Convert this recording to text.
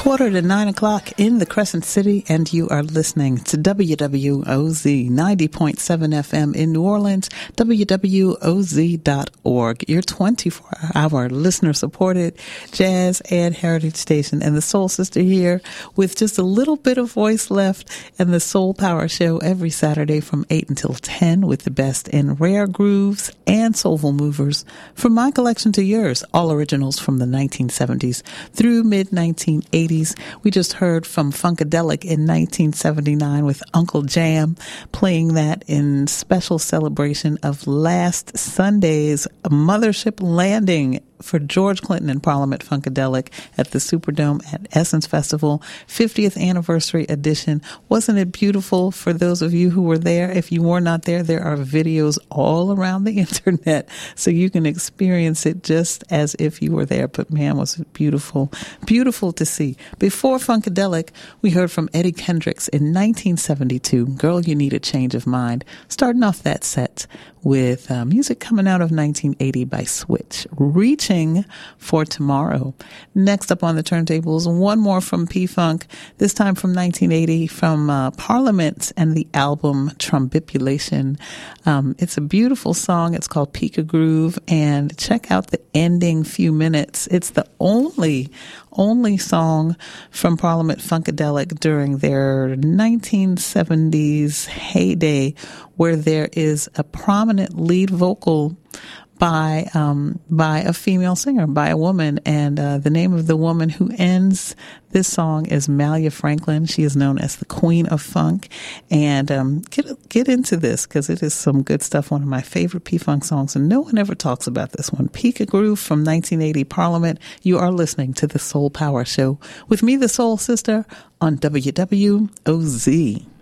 8:45 in the Crescent City, and you are listening to WWOZ 90.7 FM in New Orleans, WWOZ.org, your 24-hour listener-supported jazz and heritage station, and the Soul Sister here with just a little bit of voice left, and the Soul Power Show every Saturday from 8 until 10 with the best in rare grooves and soulful movers from my collection to yours, all originals from the 1970s through mid-1980s. We just heard from Funkadelic in 1979 with Uncle Jam, playing that in special celebration of last Sunday's Mothership landing for George Clinton and Parliament Funkadelic at the Superdome at Essence Festival, 50th anniversary edition. Wasn't it beautiful for those of you who were there? If you were not there, there are videos all around the internet so you can experience it just as if you were there. But man, was it beautiful. Beautiful to see. Before Funkadelic, we heard from Eddie Kendricks in 1972, Girl, You Need a Change of Mind, starting off that set with music coming out of 1980 by Switch, Reaching for Tomorrow. Next up on the turntables, one more from P-Funk, this time from 1980, from Parliament and the album Trumbipulation. It's a beautiful song. It's called Pika Groove, and check out the ending few minutes. It's the only song from Parliament Funkadelic during their 1970s heyday where there is a prominent lead vocal by a female singer, by a woman, and the name of the woman who ends this song is Malia Franklin. She is known as the Queen of Funk, and get into this because it is some good stuff. One of my favorite P-Funk songs, and no one ever talks about this one. Pika Groove from 1980 Parliament. You are listening to the Soul Power Show with me, the Soul Sister, on WWOZ.